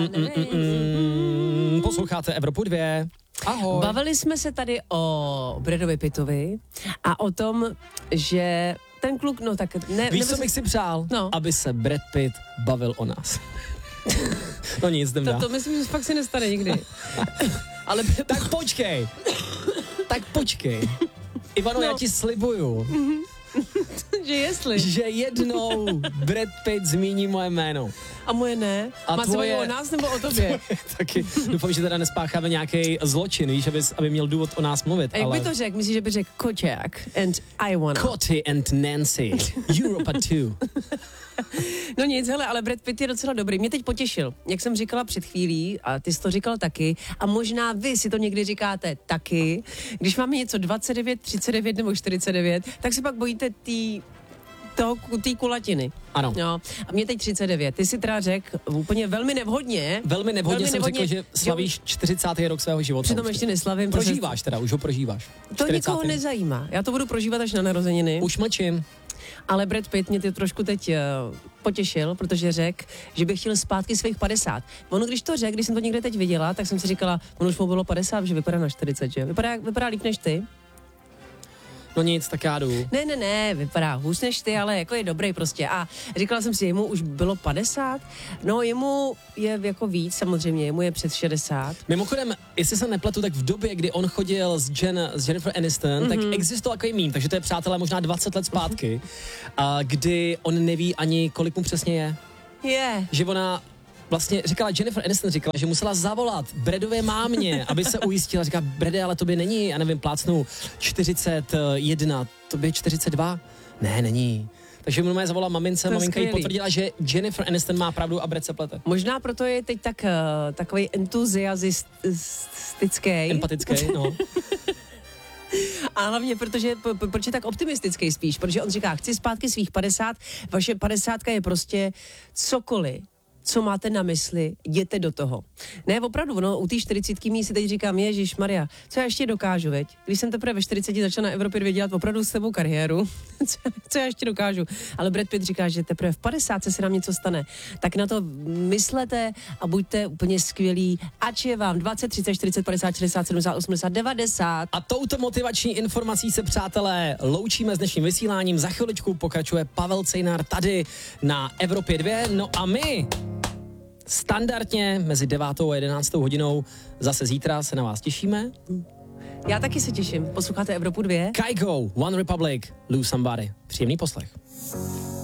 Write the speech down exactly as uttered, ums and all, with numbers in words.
Mm, mm, mm, posloucháte Evropu dvě. Ahoj. Bavili jsme se tady o Bradovi Pittovi a o tom, že ten kluk, no tak... Ne, Víš, co bych si přál? No. Aby se Brad Pitt bavil o nás. No nic, jdem To, dál. to myslím, že fakt se nestane nikdy. Ale... Tak počkej. Tak počkej. Ivano, No. já ti slibuju, že jestli. že jednou Brad Pitt zmíní moje jméno. A moje ne? A Má tvoje- se o nás nebo o tobě? Taky doufám, že teda nespácháme nějaký zločin, víš, aby, aby měl důvod o nás mluvit. A jak ale... by to řekl? Myslíš, že by řekl Koťák and I wanna? Koty and Nancy. Europa dva. No nic, hele, ale Brad Pitt je docela dobrý. Mě teď potěšil, jak jsem říkala před chvílí, a ty jsi to říkal taky, a možná vy si to někdy říkáte taky, když máme něco dvacet devět, třicet devět nebo čtyřicet devět, tak se pak bojíte tý, toho, té kulatiny. Ano. No, a mě teď třicet devět. Ty si teda řekl úplně velmi nevhodně. Velmi nevhodně velmi jsem nevhodně, řekl, že slavíš čtyřicátý rok svého života. Přitom už. ještě neslavím. Prožíváš teda, už ho prožíváš. To čtyřicátý nikoho nezajímá. Já to budu prožívat až na narozeniny. Už mlčím. Ale Brad Pitt mě ty trošku teď uh, potěšil, protože řekl, že by chtěl zpátky svých padesát. Ono, když to řekl, když jsem to někde teď viděla, tak jsem si říkala, ono už mu bylo padesát, že vypadá na čtyřicet, že? Vypadá, vypadá líp než ty? No nic, tak já jdu. Ne, ne, ne, vypadá hůř než ty, ale jako je dobrý prostě. A říkala jsem si, jemu už bylo padesát, no jemu je jako víc, samozřejmě, jemu je přes šedesát. Mimochodem, jestli se nepletu, tak v době, kdy on chodil s, Jen, s Jennifer Aniston, mm-hmm. tak existoval takový mím, takže to je, přátelé, možná dvacet let zpátky, a kdy on neví ani, kolik mu přesně je. Je. Že ona vlastně říkala, Jennifer Aniston říkala, že musela zavolat Bradové mámě, aby se ujistila. Říká, Brade, ale tobě není, já nevím, plácnu čtyřicet jedna, tobě čtyřicet dva? Ne, není. Takže mu zavolala mamince, To je maminka jí skvělý. potvrdila, že Jennifer Aniston má pravdu a Brad se plete. Možná proto je teď tak, uh, takový entuziastický. Empatický, no. A hlavně, protože, p- p- proč je tak optimistický spíš, protože on říká, chci zpátky svých padesát, vaše padesátka je prostě cokoliv, co máte na mysli, jděte do toho. Ne, opravdu, no, u té čtyřicítky mí si teď říkám, Ježíš Maria, co já ještě dokážu, veď? Když jsem teprve ve čtyřiceti začala na Evropě dvě dělat opravdu s sebou kariéru, co, co já ještě dokážu? Ale Brad Pitt říká, že teprve v padesátce se nám něco stane. Tak na to myslete a buďte úplně skvělí, ač je vám dvacet, třicet, čtyřicet, padesát, šedesát, sedmdesát, osmdesát, devadesát. A touto motivační informací se, přátelé, loučíme s dnešním vysíláním. Za chviličku pokračuje Pavel Cejnar tady na Evropě dvě. No a my standardně mezi devátou a jedenáctou hodinou zase zítra se na vás těšíme. Já taky se těším. Posloucháte Evropu dvě? Kygo, One Republic, Lose Somebody. Příjemný poslech.